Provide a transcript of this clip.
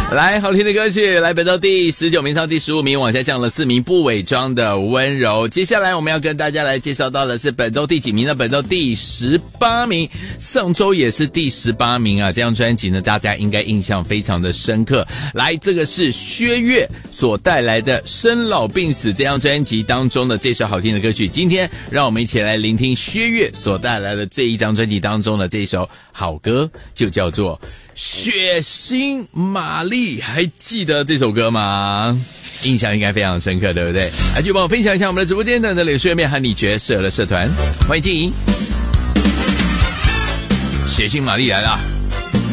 来，好听的歌曲，来本周第19名上第15名，往下降了4名，不伪装的温柔。接下来我们要跟大家来介绍到的是本周第几名呢？本周第18名，上周也是第18名啊。这张专辑呢，大家应该印象非常的深刻。来，这个是薛岳所带来的《生老病死》这张专辑当中的这首好听的歌曲。今天让我们一起来聆听薛岳所带来的这一张专辑当中的这一首好歌，就叫做血腥玛丽。还记得这首歌吗？印象应该非常深刻，对不对？来，就帮我分享一下我们的直播间的脸书页面和你角色的社团，欢迎经营。血腥玛丽来了。